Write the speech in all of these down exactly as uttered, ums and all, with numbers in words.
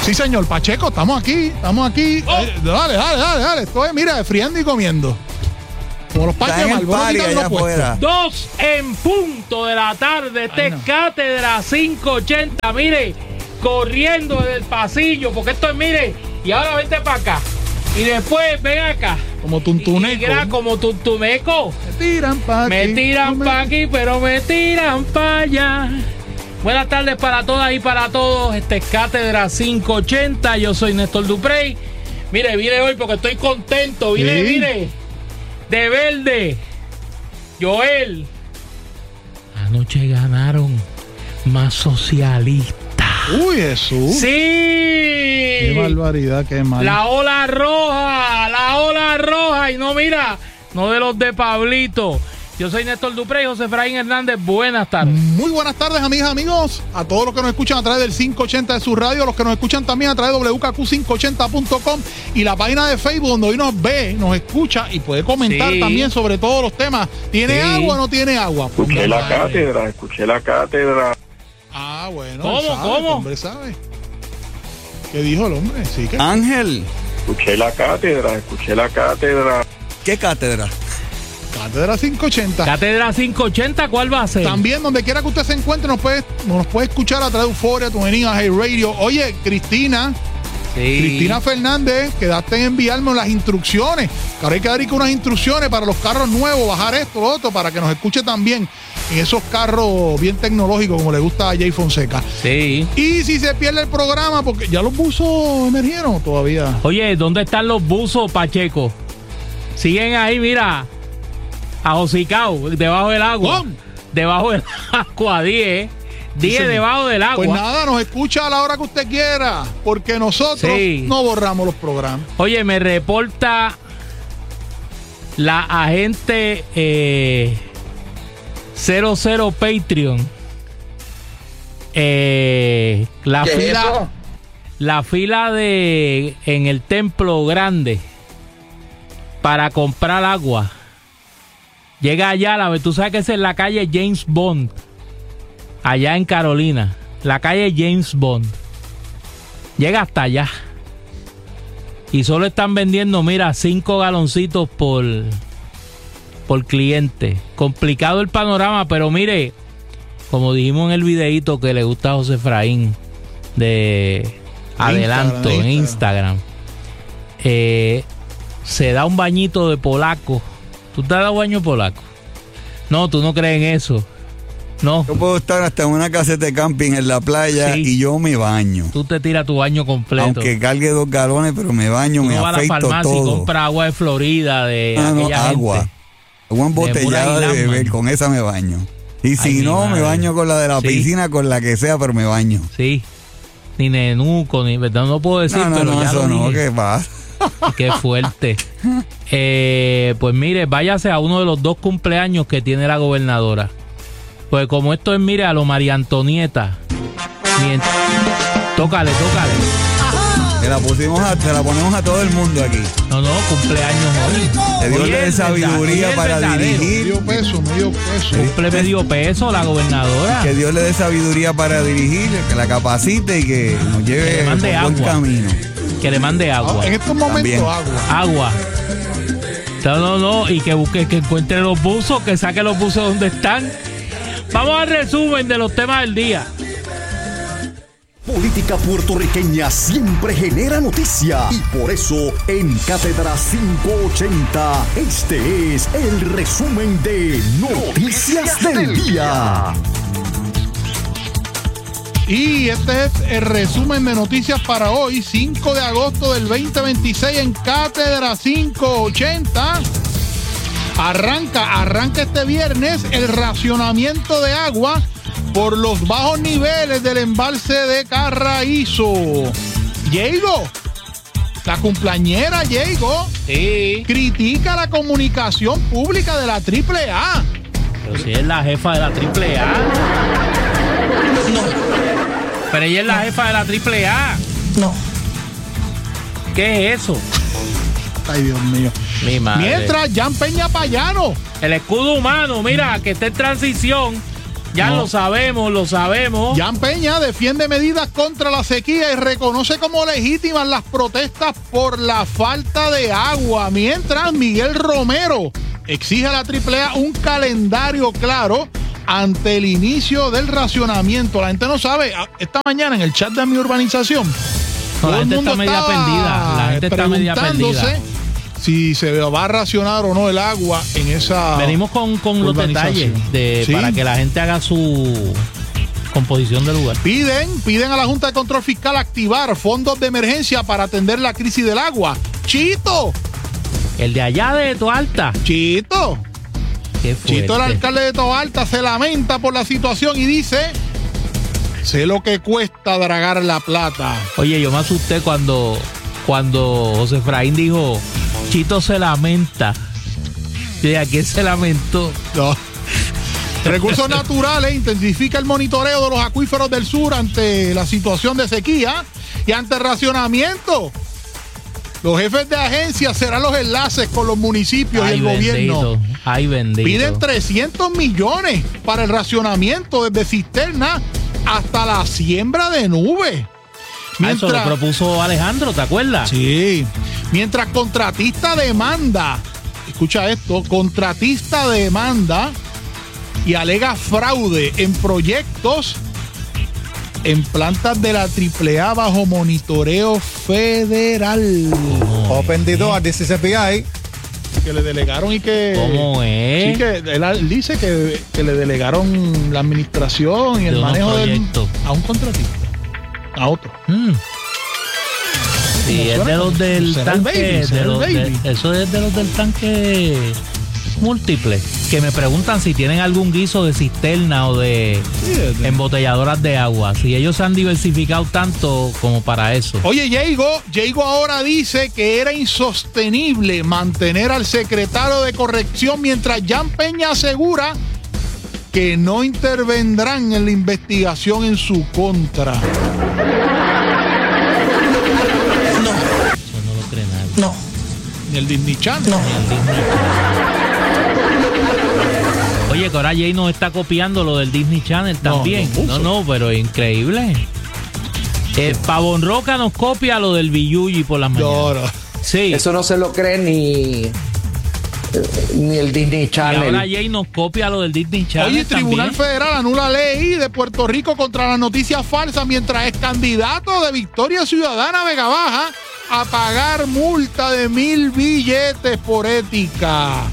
Sí, señor. Pacheco, estamos aquí, estamos aquí. Oh. Eh, dale, dale, dale, dale. Estoy, mira, friando y comiendo. Como los parques de Marlboro. Dos en punto de la tarde. Este es Cátedra quinientos ochenta. Mire, corriendo desde el pasillo, porque esto es, mire, y ahora vente para acá. Y después ven acá. Como tuntuneco. Y era como tuntuneco. Me tiran para aquí. Me tiran para aquí, pero me tiran para allá. Buenas tardes para todas y para todos. Este es Cátedra quinientos ochenta. Yo soy Néstor Duprey. Mire, vine hoy porque estoy contento. Vine, ¿Sí? vine. De verde. Joel. Anoche ganaron más socialistas. Uy, Jesús. Sí. Qué barbaridad, qué mal. La ola roja, la ola roja. Y no, mira, no de los de Pablito. Yo soy Néstor Duprey, José Efraín Hernández. Buenas tardes. Muy buenas tardes, amigas, amigos. A todos los que nos escuchan a través del quinientos ochenta de su radio, los que nos escuchan también a través de doble u k q quinientos ochenta punto com y la página de Facebook donde hoy nos ve, nos escucha y puede comentar Sí. también sobre todos los temas. ¿Tiene Sí. agua o no tiene agua? Pues Escuché no, la madre. cátedra, escuché la cátedra. Ah, bueno. ¿Cómo, él sabe, cómo? el hombre sabe. ¿Qué dijo el hombre? Sí, que... Ángel, Escuché la cátedra, escuché la cátedra. ¿qué cátedra? Cátedra quinientos ochenta. Cátedra quinientos ochenta, ¿cuál va a ser? También, donde quiera que usted se encuentre, nos puede, nos puede escuchar a través de Euforia, tu venida, Hey Radio. Oye, Cristina, Sí. Cristina Fernández, quedaste en enviarme las instrucciones. Que ahora hay que dar con unas instrucciones para los carros nuevos, bajar esto, lo otro, para que nos escuche también en esos carros bien tecnológicos, como le gusta a Jay Fonseca. Sí. Y si se pierde el programa, porque ya los buzos emergieron todavía. Oye, ¿dónde están los buzos, Pacheco? Siguen ahí, mira, ajosicao, debajo del agua. ¿Cómo? Debajo del agua, diez. diez debajo del agua. Pues nada, nos escucha a la hora que usted quiera, porque nosotros Sí. no borramos los programas. Oye, me reporta la agente eh, cero cero Patreon. Eh, la ¿Qué es fila, eso? la fila de en el templo grande para comprar agua. Llega allá, la tú sabes que es en la calle James Bond, allá en Carolina, la calle James Bond. Llega hasta allá. Y solo están vendiendo, mira, cinco galoncitos por, por cliente. Complicado el panorama, pero mire, como dijimos en el videíto que le gusta a José Efraín de Adelanto en Instagram, Instagram eh, se da un bañito de polaco. ¿Tú te has dado baño polaco? No, tú no crees en eso. No. Yo puedo estar hasta en una caseta de camping en la playa Sí. y yo me baño. Tú te tiras tu baño completo. Aunque cargue dos galones, pero me baño, Tú me no vas a la afeito farmacia y todo. compra agua de Florida de No, no, aquella agua. gente. Agua embotellada Mura de y beber, Landman. con esa me baño. Y si Ay, mi no, me madre. baño con la de la Sí. piscina, con la que sea, pero me baño. Sí. Ni nenuco, ni verdad, no puedo decir, No, no, pero no, ya eso lo no, dije. ¿qué pasa? Qué fuerte. Eh, pues mire, váyase a uno de los dos cumpleaños que tiene la gobernadora. Pues como esto es, mire, a lo María Antonieta. Mient- Tócale, tócale. Se la pusimos a, se la ponemos a todo el mundo aquí. No, no, cumpleaños hoy. Que Dios Hoy le dé es verdad- hoy sabiduría es para verdadero. dirigir. Medio peso, medio peso. Cumple medio peso la gobernadora. Que Dios le dé sabiduría para dirigir, que la capacite y que nos Que lleve le por mande buen agua. camino. Que le mande agua. Ah, en estos momentos, También. agua. Agua. No, no, no. Y que busque, que encuentre los buzos, que saque los buzos donde están. Vamos al resumen de los temas del día. Política puertorriqueña siempre genera noticia y por eso en Cátedra quinientos ochenta este es el resumen de Noticias del Día. Y este es el resumen de noticias para hoy, cinco de agosto del veinte veintiséis en Cátedra quinientos ochenta. Arranca, arranca este viernes el racionamiento de agua por los bajos niveles del embalse de Carraízo. Diego, la cumpleañera Diego, Sí. critica la comunicación pública de la triple A. Pero si es la jefa de la triple A. No. Pero ella es la jefa de la triple A. No. ¿Qué es eso? Ay, Dios mío. Mi madre. Mientras, Jan Peña Payano. El escudo humano, mira, que está en transición. Ya No. lo sabemos, lo sabemos. Jan Peña defiende medidas contra la sequía y reconoce como legítimas las protestas por la falta de agua, mientras Miguel Romero exige a la triple A un calendario claro ante el inicio del racionamiento. La gente no sabe, esta mañana en el chat de mi urbanización, No, la todo el gente mundo está media estaba perdida, la gente está media preguntándose perdida. si se va a racionar o no el agua en esa Venimos con, con los urbanización. detalles de, Sí. para que la gente haga su composición de lugar. Piden, piden a la Junta de Control Fiscal activar fondos de emergencia para atender la crisis del agua. Chito, El de allá de Toalta. Chito, Qué fuerte. Chito, el alcalde de Toalta, se lamenta por la situación y dice: sé lo que cuesta dragar la plata. Oye, yo me asusté cuando, cuando José Efraín dijo, Chito se lamenta. ¿De a quién se lamentó? No. Recursos Naturales intensifica el monitoreo de los acuíferos del sur ante la situación de sequía y ante el racionamiento. Los jefes de agencia serán los enlaces con los municipios Ay, y el bendito. gobierno. Ay, bendito. Piden trescientos millones para el racionamiento desde cisterna hasta la siembra de nubes. Ah, eso lo propuso Alejandro, ¿te acuerdas? Sí. Mientras contratista demanda, escucha esto, contratista demanda y alega fraude en proyectos en plantas de la triple A bajo monitoreo federal. Open the door, this is F B I. Que le delegaron y que... ¿Cómo es? Sí, que él, él dice que, que le delegaron la administración y De el unos manejo del, proyectos. a un contratista, a otro. Mm. Sí, ¿Cómo es suena? de los del ¿Será el tanque. baby? de ¿Será el los de- baby? eso es de los del tanque múltiple. Que me preguntan si tienen algún guiso de cisterna o de Sí, de- embotelladoras de agua. Si ellos se han diversificado tanto como para eso. Oye, Diego, Diego ahora dice que era insostenible mantener al secretario de corrección mientras Jan Peña asegura que no intervendrán en la investigación en su contra. Eso no lo cree nadie. Ni el Disney Channel. Ni el Disney Channel. Oye, que ahora Jay nos está copiando lo del Disney Channel No, también. lo No, puso. no, pero increíble. Eh, Pavón Roca nos copia lo del Billuyi por las mañanas. No, no. Sí. Eso no se lo cree ni, ni el Disney Y Channel. ahora Jay nos copia lo del Disney Channel. Oye, el Tribunal también. Federal anula ley de Puerto Rico contra las noticias falsas mientras es candidato de Victoria Ciudadana Vega Baja a pagar multa de mil billetes por ética.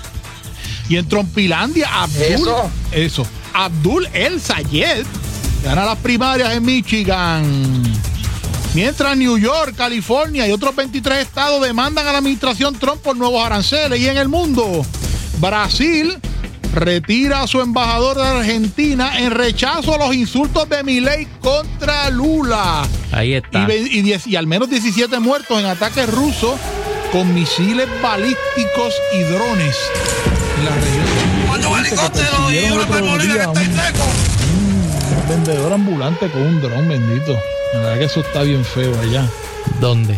Y en Trompilandia, Abdul, ¿Eso? eso, Abdul El Sayed gana las primarias en Michigan. Mientras New York, California y otros veintitrés estados demandan a la administración Trump por nuevos aranceles. Y en el mundo, Brasil retira a su embajador de Argentina en rechazo a los insultos de Milei contra Lula. Ahí Y, está. ve- y, diez- y al menos diecisiete muertos en ataques rusos con misiles balísticos y drones en la región. Cuando un Dice que helicóptero y persiguieron una otro pulmonía día que a está un- seco. un vendedor ambulante con un dron, bendito. La verdad que eso está bien feo allá. ¿Dónde?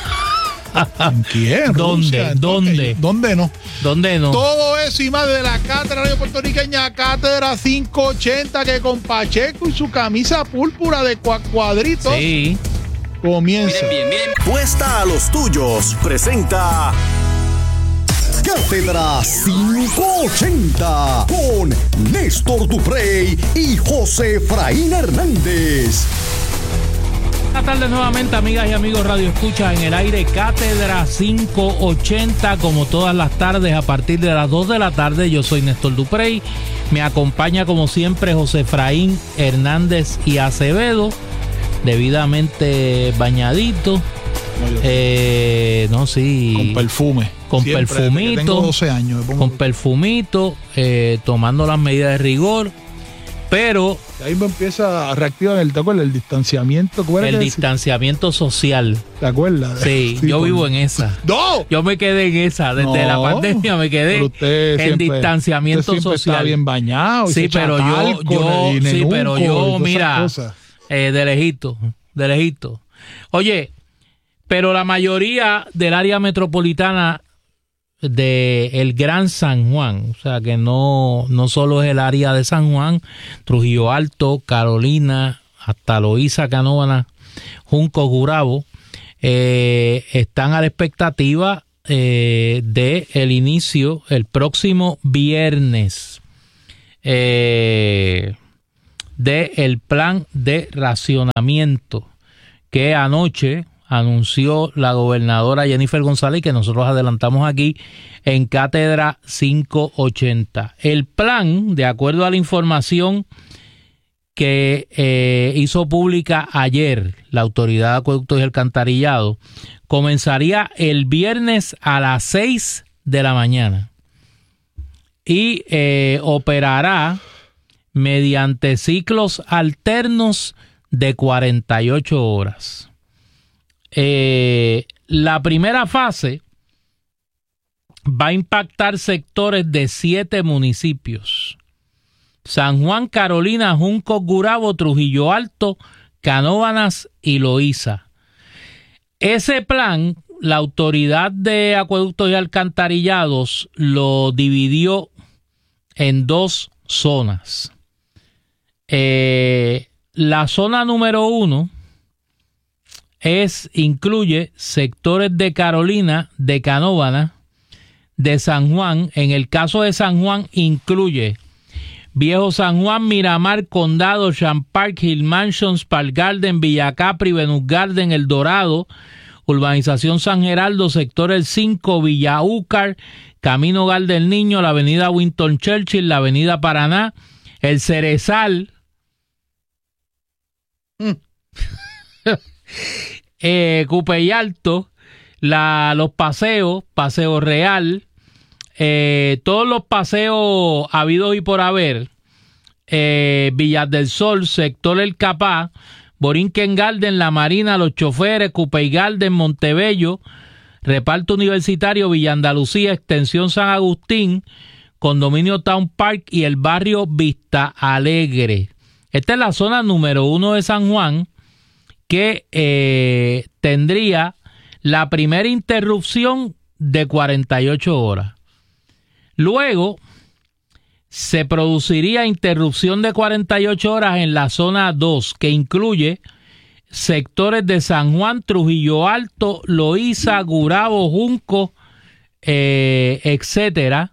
¿En quién? ¿Dónde? Rusia, ¿en ¿Dónde? ¿Dónde no? ¿Dónde no? Todo eso y más de la Cátedra Radio Puertorriqueña, Cátedra quinientos ochenta, que con Pacheco y su camisa púrpura de cua- cuadritos Sí. comienza. Puesta a los tuyos, presenta Cátedra quinientos ochenta con Néstor Duprey y José Efraín Hernández. Buenas tardes nuevamente, amigas y amigos Radio Escucha, en el aire Cátedra quinientos ochenta, como todas las tardes a partir de las dos de la tarde. Yo soy Néstor Duprey, me acompaña como siempre José Efraín Hernández y Acevedo, debidamente bañadito. Eh, no, sí. Con perfume. Con Siempre, desde que perfumito. Tengo doce años. me pongo- Con perfumito, eh, tomando las medidas de rigor, pero Ahí me empieza a reactivar el, ¿te acuerdas? El distanciamiento. ¿Cómo era el que- distanciamiento social. ¿Te acuerdas? Sí, yo por- vivo en esa. ¡No! Yo me quedé en esa, desde No, la pandemia me quedé pero usted en siempre- distanciamiento usted siempre social. Está bien bañado. y Sí, se echa pero yo, talco yo, y sí, nenuco pero y yo, todas esas mira, cosas. eh, de lejito, de lejito. Oye, pero la mayoría del área metropolitana de el Gran San Juan, o sea que no, no solo es el área de San Juan, Trujillo Alto, Carolina, hasta Loíza, Canóvanas, Junco, Gurabo, eh, están a la expectativa eh, de el inicio el próximo viernes eh, de el plan de racionamiento que anoche anunció la gobernadora Jennifer González y que nosotros adelantamos aquí en Cátedra quinientos ochenta. El plan, de acuerdo a la información que eh, hizo pública ayer la Autoridad de Acueductos y Alcantarillado, comenzaría el viernes a las seis de la mañana y eh, operará mediante ciclos alternos de cuarenta y ocho horas. Eh, la primera fase va a impactar sectores de siete municipios: San Juan, Carolina, Junco, Gurabo, Trujillo Alto, Canóvanas y Loíza. Ese plan, la Autoridad de Acueductos y Alcantarillados lo dividió en dos zonas. Eh, la zona número uno es, incluye sectores de Carolina, de Canóvanas, de San Juan. En el caso de San Juan incluye Viejo San Juan, Miramar, Condado, Shan Park, Hill Mansions, Park Garden, Villa Capri, Venus Garden, El Dorado, Urbanización San Geraldo, Sector El cinco, Villa Úcar, Camino Hogar del Niño, la Avenida Winston Churchill, la Avenida Paraná, El Cerezal, mm. eh, Cupey Alto, la, los paseos, Paseo Real, eh, todos los paseos habidos y por haber, eh, Villas del Sol, Sector El Capá, Borinquen Garden, La Marina, Los Choferes, Cupey Garden, Montebello, Reparto Universitario, Villa Andalucía, Extensión San Agustín, Condominio Town Park y el barrio Vista Alegre. Esta es la zona número uno de San Juan, que eh, tendría la primera interrupción de cuarenta y ocho horas. Luego se produciría interrupción de cuarenta y ocho horas en la zona dos, que incluye sectores de San Juan, Trujillo Alto, Loíza, Gurabo, Junco, eh, etcétera,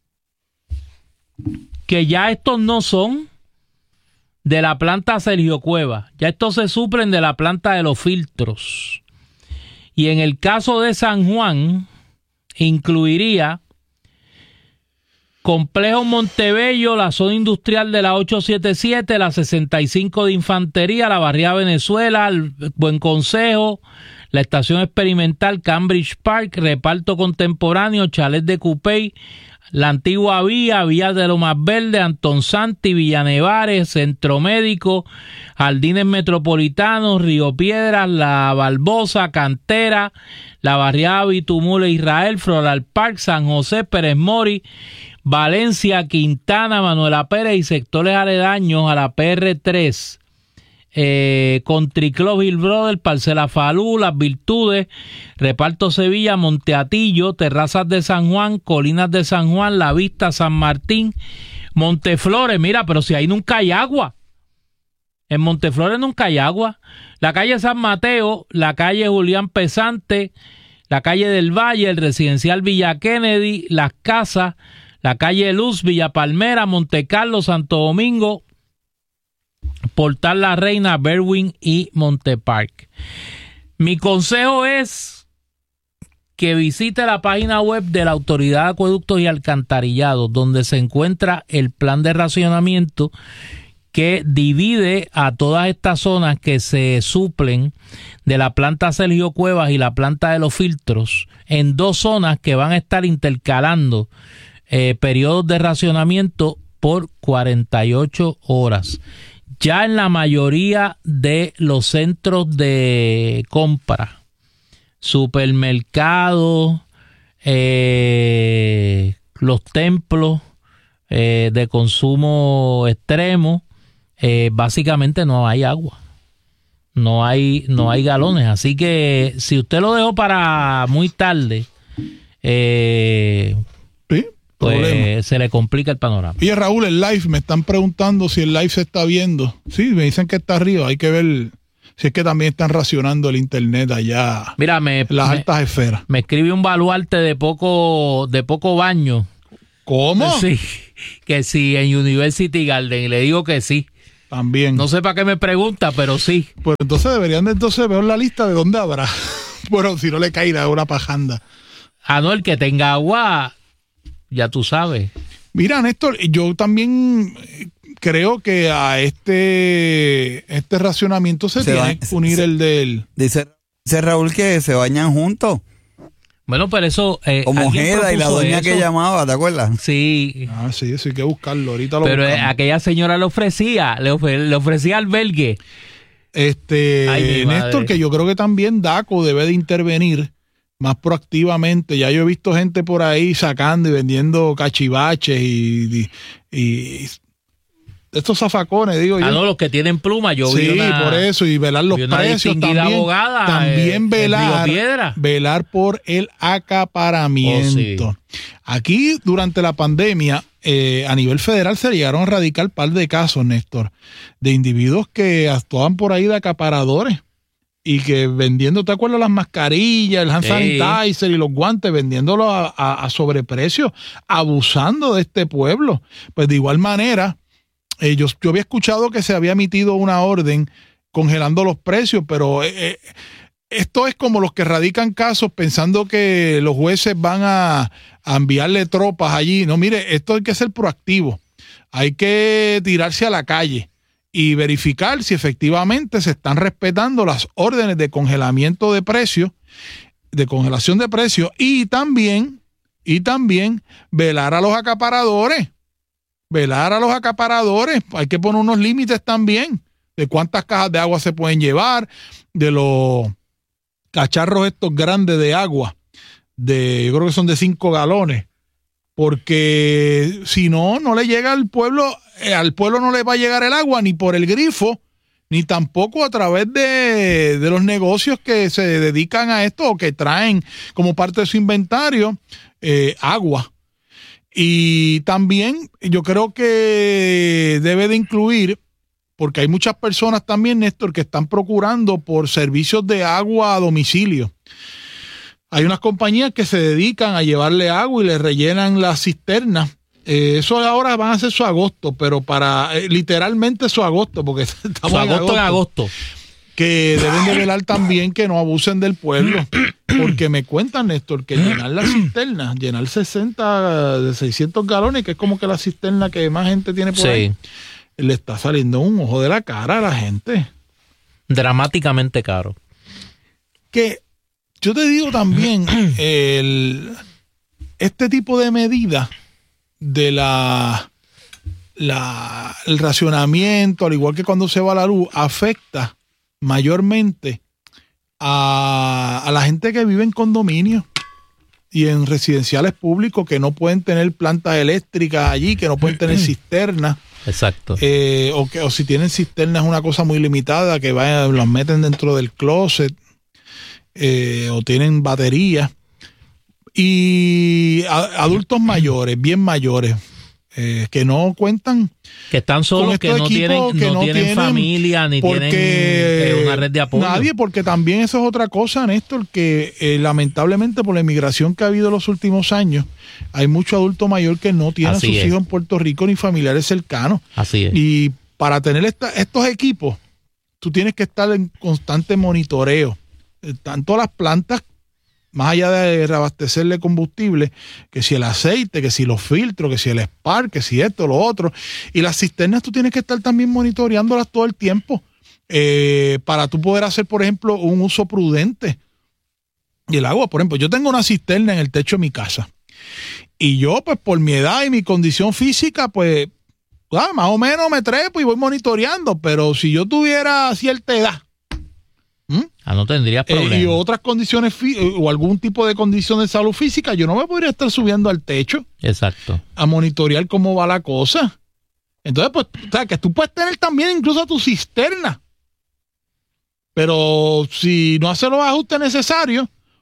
que ya estos no son de la planta Sergio Cueva, ya estos se suplen de la planta de los filtros. Y en el caso de San Juan, incluiría Complejo Montebello, la zona industrial de la ochocientos setenta y siete, la sesenta y cinco de Infantería, la barriada Venezuela, el Buen Consejo, la estación experimental Cambridge Park, Reparto Contemporáneo, Chalet de Cupey, la Antigua Vía, Vía de Lomas Verde, Antón Santi, Villanevares, Centro Médico, Jardines Metropolitanos, Río Piedras, La Barbosa, Cantera, la barriada Bitumule Israel, Floral Park, San José, Pérez Mori, Valencia, Quintana, Manuela Pérez y sectores aledaños a la P R tres, eh, Country Club Hill Brothers, Parcela Falú, Las Virtudes, Reparto Sevilla, Monteatillo, Terrazas de San Juan, Colinas de San Juan, La Vista, San Martín, Monteflores. Mira, pero si ahí nunca hay agua. En Monteflores nunca hay agua. La calle San Mateo, la calle Julián Pesante, la calle del Valle, el residencial Villa Kennedy, Las Casas, la calle Luz, Villa Palmera, Montecarlo, Santo Domingo, Portal La Reina, Berwyn y Montepark. Mi consejo es que visite la página web de la Autoridad de Acueductos y Alcantarillados, donde se encuentra el plan de racionamiento que divide a todas estas zonas que se suplen de la planta Sergio Cuevas y la planta de los filtros en dos zonas que van a estar intercalando eh, periodos de racionamiento por cuarenta y ocho horas. Ya en la mayoría de los centros de compra, supermercados, eh, los templos eh, de consumo extremo, eh, básicamente no hay agua, no hay, no hay galones. Así que si usted lo dejó para muy tarde, eh, Sí, pues problema. se le complica el panorama. Oye, Raúl, el live, me están preguntando si el live se está viendo. Sí, me dicen que está arriba, hay que ver si es que también están racionando el internet allá Mira, me, en las me, altas esferas. me escribe un baluarte de poco, de poco baño. ¿Cómo? Sí, que sí, en University Garden, y le digo que sí. También. No sé para qué me pregunta, pero sí. Pues entonces deberían de entonces ver la lista de dónde habrá. Bueno, si no le caerá una pajanda. Ah, no, el que tenga agua, ya tú sabes. Mira, Néstor, yo también creo que a este este racionamiento se, Se tiene va- que unir se- el del... Dice, dice Raúl que se bañan juntos, Bueno, pero eso... Eh, como ¿alguien Ojeda y la propuso doña eso? que llamaba, ¿te acuerdas? Sí, Ah, sí, eso hay que buscarlo. Ahorita lo pero eh, buscamos. aquella señora le ofrecía, le, ofre- le ofrecía albergue. Este, Ay, mi Néstor, madre. que yo creo que también DACO debe de intervenir más proactivamente. Ya yo he visto gente por ahí sacando y vendiendo cachivaches y, y, y estos zafacones, digo Ah, yo. no, los que tienen pluma, yo vi Sí, una... por eso, y velar los vi una precios distinguida también. abogada, también eh, en velar, Río Piedra. velar por el acaparamiento. Oh, sí. Aquí, durante la pandemia, eh, a nivel federal se llegaron a erradicar un par de casos, Néstor, de individuos que actuaban por ahí de acaparadores y que vendiendo, ¿te acuerdas? Las mascarillas, el hand Sí. sanitizer y los guantes, vendiéndolos a, a, a sobreprecio, abusando de este pueblo. Pues de igual manera, eh, yo, yo había escuchado que se había emitido una orden congelando los precios, pero eh, eh, esto es como los que radican casos pensando que los jueces van a, a enviarle tropas allí. No, mire, esto hay que ser proactivo. Hay que tirarse a la calle y verificar si efectivamente se están respetando las órdenes de congelamiento de precios, de congelación de precios, y también, y también velar a los acaparadores. Velar a los acaparadores. Hay que poner unos límites también de cuántas cajas de agua se pueden llevar, de los cacharros estos grandes de agua, de yo creo que son de cinco galones, porque si no, no le llega al pueblo, eh, al pueblo no le va a llegar el agua ni por el grifo, ni tampoco a través de, de los negocios que se dedican a esto o que traen como parte de su inventario eh, agua. Y también yo creo que debe de incluir, porque hay muchas personas también, Néstor, que están procurando por servicios de agua a domicilio. Hay unas compañías que se dedican a llevarle agua y le rellenan las cisternas. Eh, eso ahora van a ser su agosto, pero para eh, literalmente su agosto, porque estamos Su en agosto en agosto. Que deben de velar también que no abusen del pueblo, porque me cuentan, Néstor, que llenar la cisterna, llenar sesenta de seiscientos galones, que es como que la cisterna que más gente tiene por Sí. ahí, le está saliendo un ojo de la cara a la gente. Dramáticamente caro. Que yo te digo también, el, este tipo de medidas de la, la el racionamiento, al igual que cuando se va la luz, afecta mayormente a, a la gente que vive en condominios y en residenciales públicos que no pueden tener plantas eléctricas allí, que no pueden tener cisternas. Exacto. Eh, o, que, o si tienen cisternas es una cosa muy limitada, que vayan, las meten dentro del closet, eh, o tienen baterías. Y a, adultos mayores, bien mayores, eh, que no cuentan Que están solos, con que estos no equipos, tienen, que no no tienen tienen, familia, ni tienen porque eh, una red de apoyo. nadie, porque también eso es otra cosa, Néstor, que eh, lamentablemente por la inmigración que ha habido en los últimos años, hay mucho adulto mayor que no tiene Así a sus es. hijos en Puerto Rico ni familiares cercanos. Así es. Y para tener esta, estos equipos, tú tienes que estar en constante monitoreo. Eh, Tanto las plantas, más allá de reabastecerle combustible, que si el aceite, que si los filtros, que si el spark, que si esto, lo otro. Y las cisternas tú tienes que estar también monitoreándolas todo el tiempo, eh, para tú poder hacer, por ejemplo, un uso prudente. Y el agua, por ejemplo, yo tengo una cisterna en el techo de mi casa. Y yo, pues por mi edad y mi condición física, pues ah, más o menos me trepo y voy monitoreando. Pero si yo tuviera cierta edad, ¿Mm? Ah, no tendrías Eh, problema. y otras condiciones fí- o algún tipo de condición de salud física, yo no me podría estar subiendo al techo Exacto. a monitorear cómo va la cosa. Entonces, pues, o sea, que tú puedes tener también incluso tu cisterna, pero si no hace los ajustes necesarios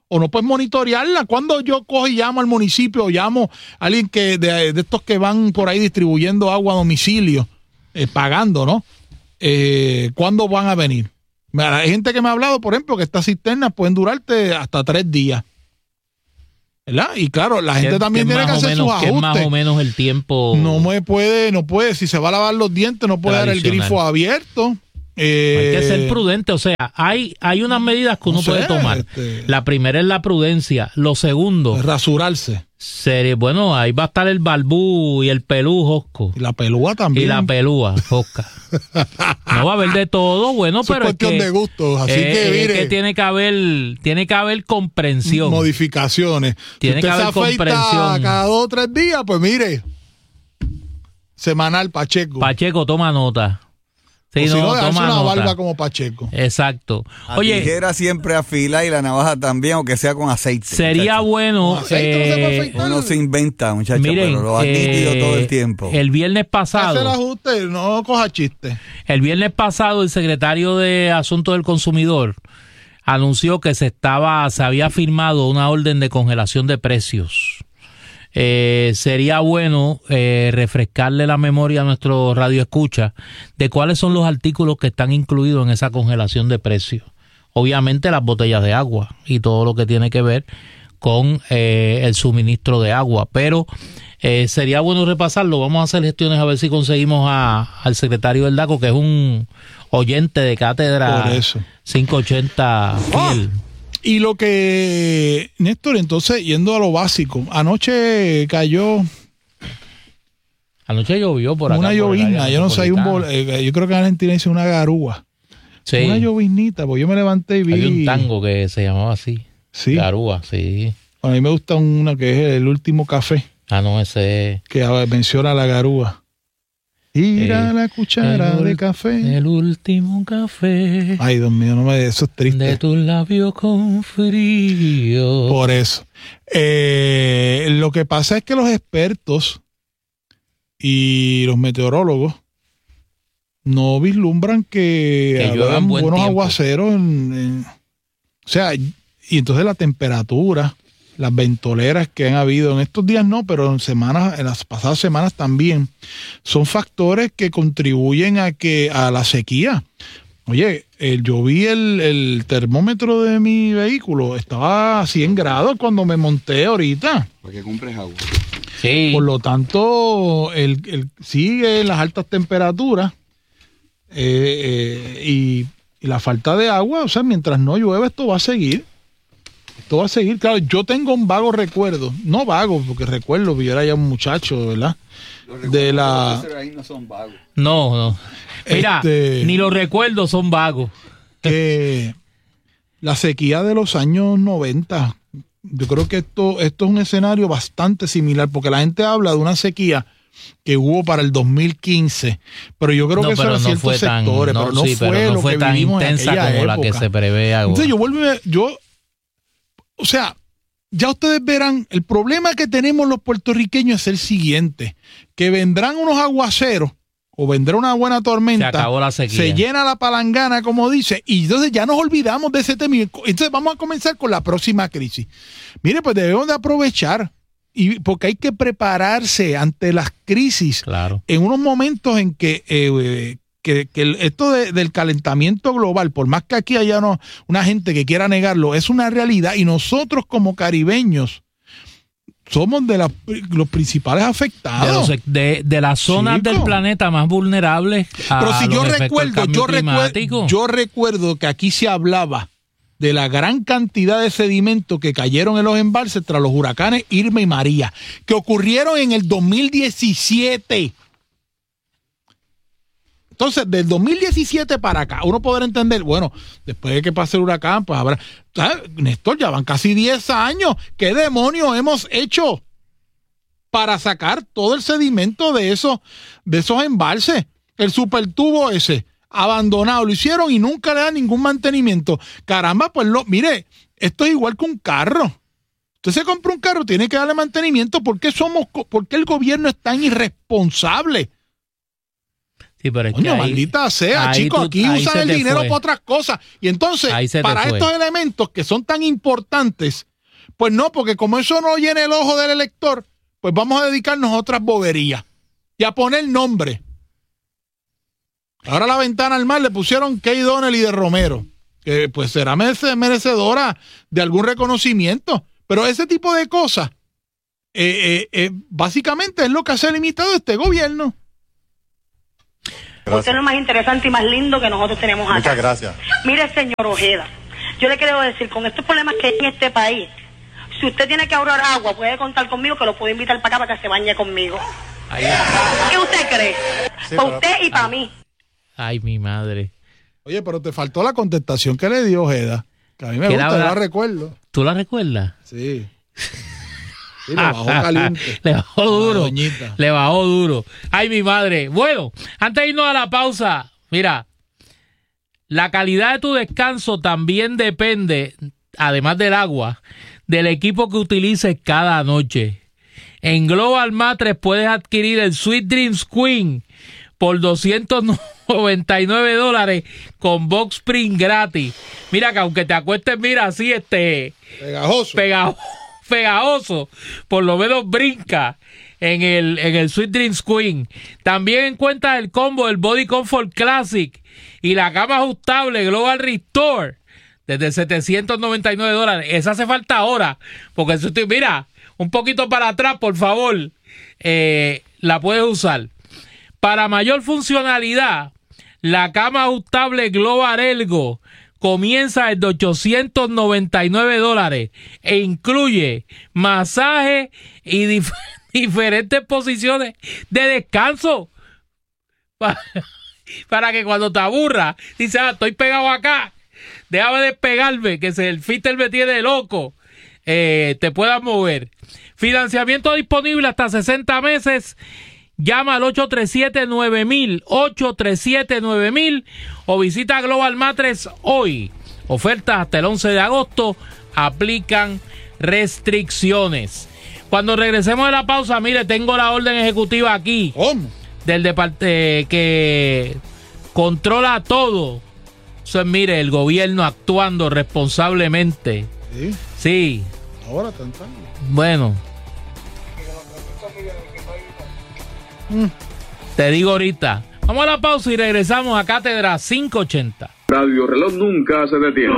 o no puedes monitorearla. Cuando yo cojo y llamo al municipio, o llamo a alguien que de, de estos que van por ahí distribuyendo agua a domicilio, eh, pagando, ¿no? Eh, ¿Cuándo van a venir? Mira, hay gente que me ha hablado, por ejemplo, que estas cisternas pueden durarte hasta tres días. ¿Verdad? Y claro, la gente también tiene que hacer sus ajustes. ¿Qué es más o menos el tiempo? No me puede, no puede, si se va a lavar los dientes, no puede dar el grifo abierto. Eh, hay que ser prudente, o sea, hay, hay unas medidas que uno no sé, puede tomar. Este, la primera es la prudencia. Lo segundo, rasurarse. Serie, bueno, ahí va a estar el barbú y el pelú, Josco. Y la pelúa también. Y la pelúa, Josca. No va a haber de todo, bueno, eso pero es cuestión es que, de gustos, así eh, que mire. Es que tiene que haber, tiene que haber comprensión. Modificaciones. Tiene si que haber se comprensión. Cada dos o tres días, pues mire. Semanal Pacheco. Pacheco, toma nota. Sí, o si no, no, dejarse toma una nota. barba como Pacheco. Exacto. La Oye, tijera siempre afila y la navaja también, aunque sea con aceite. Sería muchacho. bueno. Con aceite no se puede Eh, afeitar. Uno se inventa, muchachos, miren, pero lo ha nítido eh, todo el tiempo. El viernes Hace el pasado, ajuste, no coja chiste. el viernes pasado, el secretario de Asuntos del Consumidor anunció que se estaba, se había firmado una orden de congelación de precios. Eh, sería bueno eh, refrescarle la memoria a nuestro radio escucha de cuáles son los artículos que están incluidos en esa congelación de precios. Obviamente las botellas de agua y todo lo que tiene que ver con eh, el suministro de agua, pero eh, sería bueno repasarlo. Vamos a hacer gestiones a ver si conseguimos a, al secretario del DACO, que es un oyente de cátedra quinientos ochenta fiel. Oh. Y lo que, Néstor, entonces, yendo a lo básico, anoche cayó... Anoche llovió por acá. Una llovizna, yo no sé, hay un bol, eh, yo creo que en Argentina dice una garúa. Sí. Una lloviznita, pues yo me levanté y vi... Hay un tango que se llamaba así. Sí. Garúa, sí. Bueno, a mí me gusta una que es El Último Café. Ah, no, ese... Que menciona la garúa. Tira eh, la cuchara de café. El último café. Ay, Dios mío, no me eso es triste. De tus labios con frío. Por eso. Eh, lo que pasa es que los expertos y los meteorólogos no vislumbran que, que habrán buenos tiempo. aguaceros. En, en, o sea, y entonces la temperatura, las ventoleras que han habido en estos días no, pero en semanas, en las pasadas semanas también, son factores que contribuyen a que a la sequía. Oye, eh, yo vi el, el termómetro de mi vehículo, estaba a cien grados cuando me monté ahorita. Para que compres agua. Sí. Por lo tanto, el, el sigue las altas temperaturas eh, eh, y, y la falta de agua, o sea, mientras no llueva esto va a seguir. Esto va a seguir, claro, yo tengo un vago recuerdo, no vago, porque recuerdo que yo era ya un muchacho, ¿verdad? De la... Ahí no son vagos. No, no. Mira, este, ni los recuerdos son vagos. Que la sequía de los años noventa, yo creo que esto, esto es un escenario bastante similar, porque la gente habla de una sequía que hubo para el dos mil quince, pero yo creo no, que eso era no ciertos tan, sectores, no, pero no sí, fue pero no lo fue que tan vivimos intensa en como época. la que se prevé ahora. Entonces yo vuelvo, yo, o sea, ya ustedes verán, el problema que tenemos los puertorriqueños es el siguiente, que vendrán unos aguaceros o vendrá una buena tormenta, se acabó la sequía, se llena la palangana, como dice, y entonces ya nos olvidamos de ese tema. Entonces vamos a comenzar con la próxima crisis. Mire, pues debemos de aprovechar, y porque hay que prepararse ante las crisis, claro, en unos momentos en que... Eh, Que, que esto de, del calentamiento global, por más que aquí haya no, una gente que quiera negarlo, es una realidad y nosotros como caribeños somos de la, los principales afectados. De, los, de, de las zonas Chico. del planeta más vulnerables a Pero si los yo efectos recuerdo, del cambio yo, climático. recuerdo, yo recuerdo que aquí se hablaba de la gran cantidad de sedimentos que cayeron en los embalses tras los huracanes Irma y María, que ocurrieron en el dos mil diecisiete. Entonces, del dos mil diecisiete para acá, uno podrá entender, bueno, después de que pase el huracán, pues habrá... ¿Sabes? Néstor, ya van casi diez años. ¿Qué demonios hemos hecho para sacar todo el sedimento de esos, de esos embalses? El supertubo ese, abandonado, lo hicieron y nunca le dan ningún mantenimiento. Caramba, pues lo... Mire, esto es igual que un carro. Usted se compra un carro, tiene que darle mantenimiento. ¿Por qué somos, por qué el gobierno es tan irresponsable? Sí, pero es Coño, que ahí, maldita sea, ahí chicos, tú- aquí ahí usan se el te dinero fue. para otras cosas. Y entonces, Ahí se te para fue. estos elementos que son tan importantes, pues no, porque como eso no llena el ojo del elector, pues vamos a dedicarnos a otras boberías y a poner nombre. Ahora a la ventana al mar le pusieron Kay Donnelly de Romero, que pues será merece- merecedora de algún reconocimiento. Pero ese tipo de cosas, eh, eh, eh, básicamente es lo que ha limitado este gobierno. Usted es lo más interesante y más lindo que nosotros tenemos acá. Muchas gracias. Mire, señor Ojeda, yo le quiero decir, con estos problemas que hay en este país, si usted tiene que ahorrar agua, puede contar conmigo, que lo puedo invitar para acá para que se bañe conmigo. Ahí. ¿Qué usted cree? Sí, para pero- usted y para mí. Ay, mi madre. Oye, pero te faltó la contestación que le dio Ojeda, que a mí me Que gusta, la yo verdad- la recuerdo. ¿Tú la recuerdas? Sí. Sí, le bajó caliente. Le bajó Ah, duro. doñita. Le bajó duro. Ay, mi madre. Bueno, antes de irnos a la pausa, mira, la calidad de tu descanso también depende, además del agua, del equipo que utilices cada noche. En Global Mattress puedes adquirir el Sweet Dreams Queen por doscientos noventa y nueve dólares con box spring gratis. Mira que aunque te acuestes, mira, así este... Pegajoso. Pegajoso. pegajoso, por lo menos brinca en el, en el Sweet Dreams Queen. También encuentras el combo del Body Comfort Classic y la cama ajustable Global Restore desde setecientos noventa y nueve dólares. Esa hace falta ahora, porque si usted, mira, un poquito para atrás, por favor, eh, la puedes usar. Para mayor funcionalidad, la cama ajustable Global Ergo comienza desde ochocientos noventa y nueve dólares e incluye masaje y dif- diferentes posiciones de descanso para, para que cuando te aburra dices, ah, estoy pegado acá, déjame despegarme, que se, el fitter me tiene loco, eh, te puedas mover. Financiamiento disponible hasta sesenta meses. Llama al ocho tres siete nueve mil, ocho tres siete nueve mil o visita Global Mattress hoy. Ofertas hasta el once de agosto. Aplican restricciones. Cuando regresemos de la pausa, mire, tengo la orden ejecutiva aquí. ¿Cómo? Del departamento que controla todo. Eso es, mire, el gobierno actuando responsablemente. Sí, Sí, ahora tan tarde. bueno. Te digo ahorita. Vamos a la pausa y regresamos a Cátedra quinientos ochenta. Radio Reloj nunca se detiene.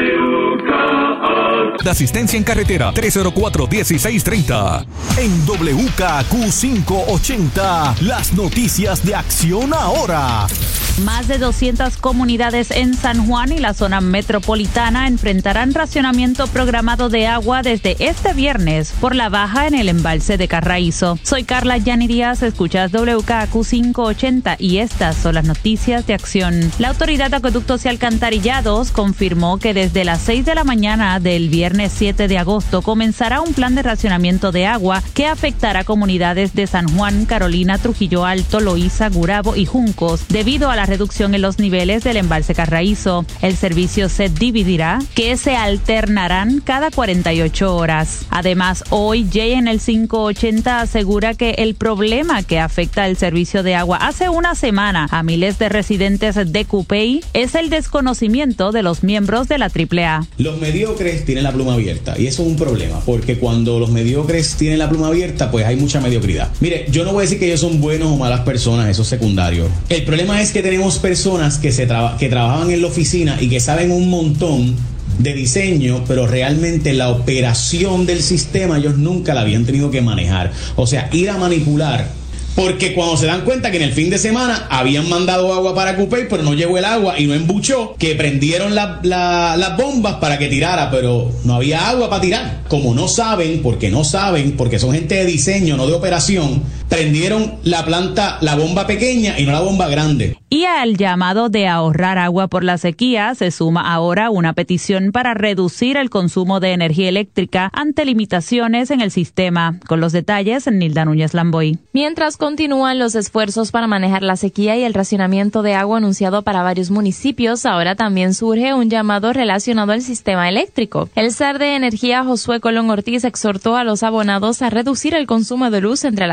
De asistencia en carretera tres cero cuatro, uno seis tres cero. En W K Q quinientos ochenta, las noticias de Acción Ahora. Más de doscientas comunidades en San Juan y la zona metropolitana enfrentarán racionamiento programado de agua desde este viernes por la baja en el embalse de Carraízo. Soy Carla Yani Díaz, escuchas W K Q quinientos ochenta y estas son las noticias de Acción. La Autoridad de Acueductos y Alcantarillados confirmó que desde las seis de la mañana del viernes siete de agosto comenzará un plan de racionamiento de agua que afectará a comunidades de San Juan, Carolina, Trujillo Alto, Loíza, Gurabo y Juncos debido a la reducción en los niveles del embalse Carraízo. El servicio se dividirá, que se alternarán cada cuarenta y ocho horas. Además, hoy Jay en el quinientos ochenta asegura que el problema que afecta el servicio de agua hace una semana a miles de residentes de Cupey es el desconocimiento de los miembros de la triple A. Los mediocres tienen la pluma abierta y eso es un problema, porque cuando los mediocres tienen la pluma abierta, pues hay mucha mediocridad. Mire, yo no voy a decir que ellos son buenos o malas personas, eso es secundario. El problema es que tenemos personas que, se traba, que trabajan en la oficina y que saben un montón de diseño, pero realmente la operación del sistema ellos nunca la habían tenido que manejar. O sea, ir a manipular. Porque cuando se dan cuenta que en el fin de semana habían mandado agua para Cupey, pero no llegó el agua y no embuchó, que prendieron la, la, las bombas para que tirara, pero no había agua para tirar. Como no saben, porque no saben, porque son gente de diseño, no de operación, prendieron la planta, la bomba pequeña y no la bomba grande. Y al llamado de ahorrar agua por la sequía se suma ahora una petición para reducir el consumo de energía eléctrica ante limitaciones en el sistema. Con los detalles, Nilda Núñez Lamboy. Mientras continúan los esfuerzos para manejar la sequía y el racionamiento de agua anunciado para varios municipios, ahora también surge un llamado relacionado al sistema eléctrico. El S E R de Energía, Josué Colón Ortiz, exhortó a los abonados a reducir el consumo de luz entre las cinco de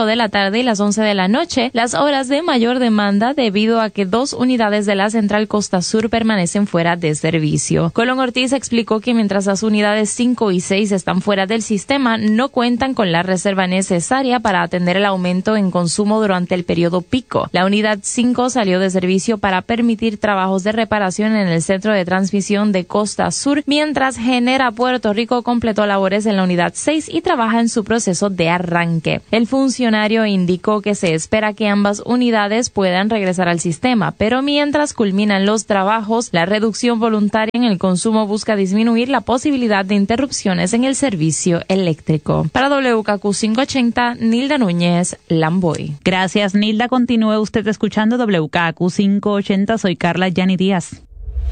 de la tarde y las once de la noche, las horas de mayor demanda debido a que dos unidades de la Central Costa Sur permanecen fuera de servicio. Colón Ortiz explicó que mientras las unidades cinco y seis están fuera del sistema, no cuentan con la reserva necesaria para atender el aumento en consumo durante el periodo pico. La unidad cinco salió de servicio para permitir trabajos de reparación en el centro de transmisión de Costa Sur, mientras Genera Puerto Rico completó labores en la unidad seis y trabaja en su proceso de arranque. El funcionario indicó que se espera que ambas unidades puedan regresar al sistema, pero mientras culminan los trabajos, la reducción voluntaria en el consumo busca disminuir la posibilidad de interrupciones en el servicio eléctrico. Para W K Q quinientos ochenta, Nilda Núñez, Lamboy. Gracias, Nilda. Continúe usted escuchando W K Q quinientos ochenta. Soy Carla Yani Díaz.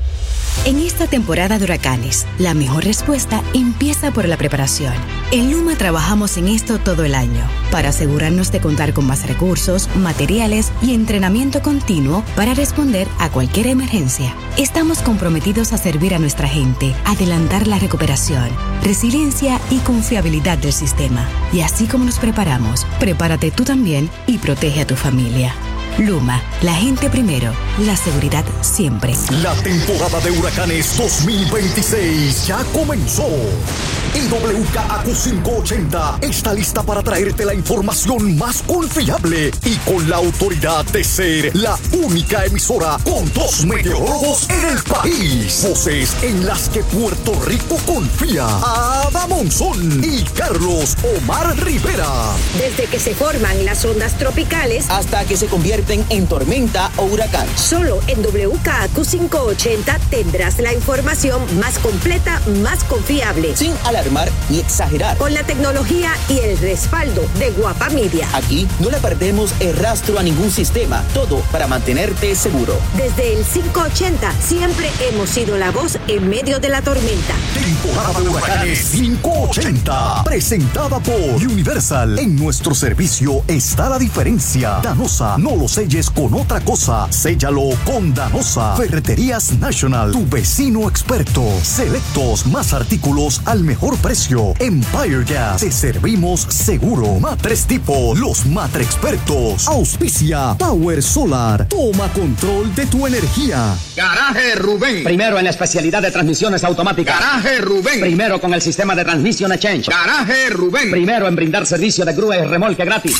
En esta temporada de huracanes, la mejor respuesta empieza por la preparación. En Luma trabajamos en esto todo el año, para asegurarnos de contar con más recursos, materiales y entrenamiento continuo para responder a cualquier emergencia. Estamos comprometidos a servir a nuestra gente, adelantar la recuperación, resiliencia y confiabilidad del sistema. Y así como nos preparamos, prepárate tú también y protege a tu familia. Luma, la gente primero, la seguridad siempre. La temporada de huracanes dos mil veintiséis ya comenzó. Y W K A Q quinientos ochenta está lista para traerte la información más confiable y con la autoridad de ser la única emisora con dos meteorólogos en el país. Voces en las que Puerto Rico confía. Ada Monzón y Carlos Omar Rivera. Desde que se forman las ondas tropicales hasta que se convierten en tormenta o huracán. Solo en W K A Q quinientos ochenta tendrás la información más completa, más confiable. Sin alarmar ni exagerar. Con la tecnología y el respaldo de Guapa Media. Aquí no le perdemos el rastro a ningún sistema. Todo para mantenerte seguro. Desde el quinientos ochenta siempre hemos sido la voz en medio de la tormenta. Temporada de huracanes quinientos ochenta. Presentada por Universal. En nuestro servicio está la diferencia. Danosa, no lo selles con otra cosa. Séllalo con Danosa. Ferreterías National, tu vecino experto. Selectos, más artículos al mejor precio. Empire Gas, te servimos seguro. Matres Tipo, los Matre Expertos. Auspicia Power Solar. Toma control de tu energía. Garaje Rubén. Primero en la especialidad de transmisiones automáticas. Garaje Rubén. Primero con el sistema de transmisión Exchange. Garaje Rubén. Primero en brindar servicio de grúa y remolque gratis.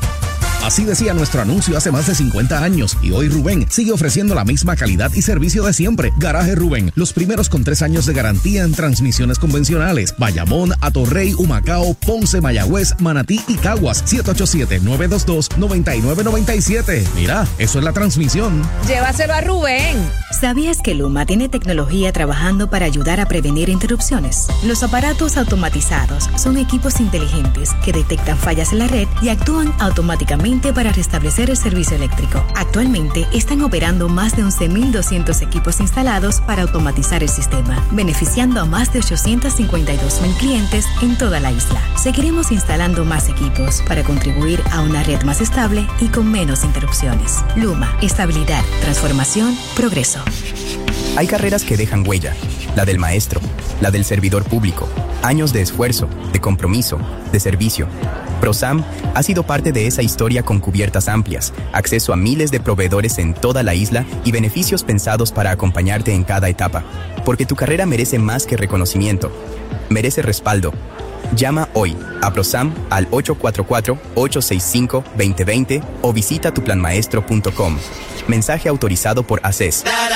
Así decía nuestro anuncio hace más de cincuenta años y hoy Rubén sigue ofreciendo la misma calidad y servicio de siempre. Garaje Rubén, los primeros con tres años de garantía en transmisiones convencionales. Bayamón, Atorrey, Humacao, Ponce, Mayagüez, Manatí y Caguas. siete ocho siete, nueve dos dos, nueve nueve nueve siete. Mira, eso es la transmisión. Llévaselo a Rubén. ¿Sabías que Luma tiene tecnología trabajando para ayudar a prevenir interrupciones? Los aparatos automatizados son equipos inteligentes que detectan fallas en la red y actúan automáticamente para restablecer el servicio eléctrico. Actualmente están operando más de once mil doscientos equipos instalados para automatizar el sistema, beneficiando a más de ochocientos cincuenta y dos mil clientes en toda la isla. Seguiremos instalando más equipos para contribuir a una red más estable y con menos interrupciones. Luma, estabilidad, transformación, progreso. Hay carreras que dejan huella, la del maestro, la del servidor público, años de esfuerzo, de compromiso, de servicio. ProSam ha sido parte de esa historia con cubiertas amplias, acceso a miles de proveedores en toda la isla y beneficios pensados para acompañarte en cada etapa. Porque tu carrera merece más que reconocimiento, merece respaldo. Llama hoy a ProSam al ocho cuatro cuatro, ocho seis cinco, dos cero dos cero o visita tu plan maestro punto com. Mensaje autorizado por A C E S.